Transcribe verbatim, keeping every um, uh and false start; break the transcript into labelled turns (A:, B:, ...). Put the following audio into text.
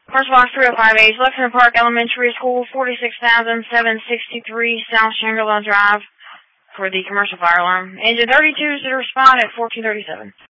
A: First box three oh five H, Lexington Park Elementary School, forty-six thousand seven hundred sixty-three South Shangri-La Drive for the commercial fire alarm. Engine thirty-two to respond at fourteen thirty-seven.